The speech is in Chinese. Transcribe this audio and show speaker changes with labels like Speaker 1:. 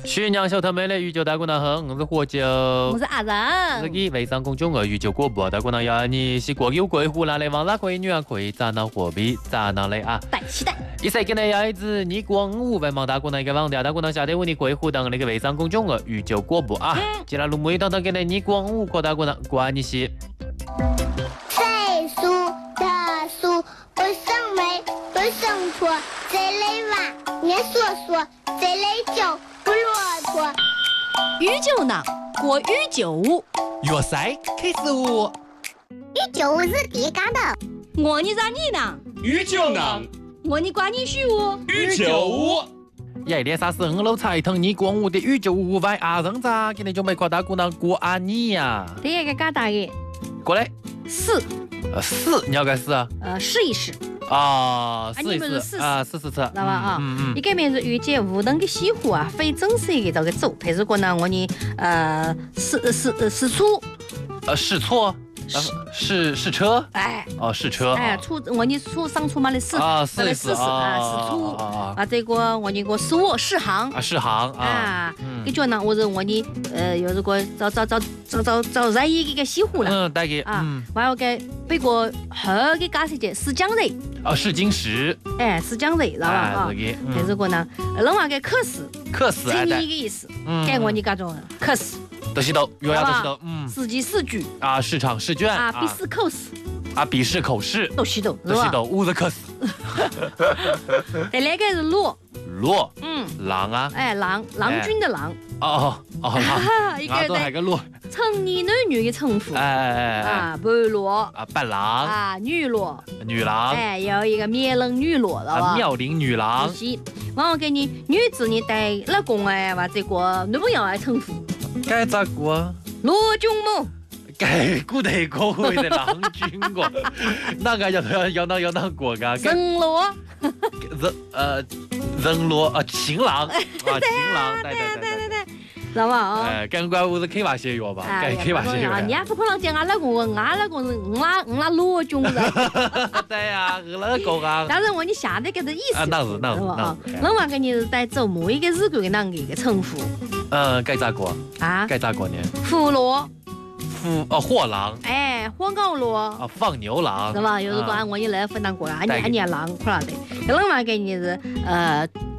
Speaker 1: 徐娘小头妹的宇宙大姑娘好，我是火酒，
Speaker 2: 我是阿
Speaker 1: 自
Speaker 2: 仁。
Speaker 1: 己微商公众号宇宙广播大姑娘要你是国有贵湖南的王大贵女啊贵咋闹货币咋闹嘞啊！
Speaker 2: 带期待。
Speaker 1: 一世纪呢有一支你光五文盲大姑娘一个网调大姑娘下底为你贵湖当那个微商公众号宇宙广播啊！接下来每当当给你光五个大姑娘关你些。
Speaker 3: 岁数的数不胜枚，不胜砣，这类娃年说说，这类酒不骆驼。
Speaker 2: 宇宙呢，过宇宙舞，
Speaker 1: 粤赛开始舞，
Speaker 3: 宇宙舞是第干的，
Speaker 2: 我你咋你呢？
Speaker 4: 宇宙呢？
Speaker 2: 我你关你虚舞。
Speaker 4: 宇宙舞。
Speaker 1: 一连35楼彩腾你光舞的宇宙舞外阿人咋今天就没夸大姑娘过安你呀？
Speaker 2: 第一个嘎大的
Speaker 1: 过来，
Speaker 2: 试，
Speaker 1: 试你要该试啊？
Speaker 2: 试一试，
Speaker 1: 啊，试一
Speaker 2: 你们是试试
Speaker 1: 试啊，试，知
Speaker 2: 道吧啊？一
Speaker 1: 嗯，
Speaker 2: 个面是遇见无灯的西湖啊，非正式一个这个走，但是过呢，我你试出，
Speaker 1: 试错，试车，
Speaker 2: 哎。
Speaker 1: 哦，试车，
Speaker 2: 哎，我你上出嘛的试，
Speaker 1: 啊，试一试
Speaker 2: 试啊，试出
Speaker 1: 啊，
Speaker 2: 这个我你个试我试行
Speaker 1: 啊，试行啊，
Speaker 2: 啊，感觉呢，我是我你有这个找在一个西湖了
Speaker 1: 大概
Speaker 2: 啊，还有个北国后个加些节试江人，
Speaker 1: 啊，试金石，
Speaker 2: 哎，试江人，知道吧啊？但是个呢，另外个可试，
Speaker 1: 可试
Speaker 2: 成语一个意思，给我你各种可试，
Speaker 1: 都是都，月牙都是都，
Speaker 2: 试题试句
Speaker 1: 啊，市场试卷
Speaker 2: 啊，笔试口试。
Speaker 1: 啊，笔试口试
Speaker 2: 都是都，
Speaker 1: 都是都，五是可试。
Speaker 2: 第二个是骆，
Speaker 1: 骆，狼啊，
Speaker 2: 哎，郎君的郎，
Speaker 1: 哦，狼，
Speaker 2: 一
Speaker 1: 俺都还
Speaker 2: 个
Speaker 1: 个骆，
Speaker 2: 成年男女的称呼，
Speaker 1: 哎，
Speaker 2: 啊，半骆
Speaker 1: 啊，伴郎
Speaker 2: 啊，女骆，
Speaker 1: 女郎，
Speaker 2: 哎，有一个妙龄女骆，知道吧？
Speaker 1: 妙龄女郎，
Speaker 2: 是，我给你女子你带老公哎，或者个女朋友来称呼，
Speaker 1: 该咋过？
Speaker 2: 罗君母。
Speaker 1: 该古代国会的郎君过，那个要那过个？
Speaker 2: 人罗，
Speaker 1: 人罗啊，情郎啊，情郎，对，
Speaker 2: 知道吧？啊，
Speaker 1: 哎，赶快我是开把血药吧，该开把血药。
Speaker 2: 你也不可能讲俺老公，我老公是我罗君的。
Speaker 1: 对呀，我老公啊。
Speaker 2: 但是我你下的个的意思，
Speaker 1: 那是
Speaker 2: 啊。另外个你是在做某一个日子的那个称呼。
Speaker 1: 该咋过？
Speaker 2: 啊？
Speaker 1: 该咋过呢？
Speaker 2: 俘虏。
Speaker 1: 货郎，
Speaker 2: 哎，火狗罗
Speaker 1: 啊，放牛郎，
Speaker 2: 是吧？有时候我你来分当过，俺娘郎，可能的。另外个你是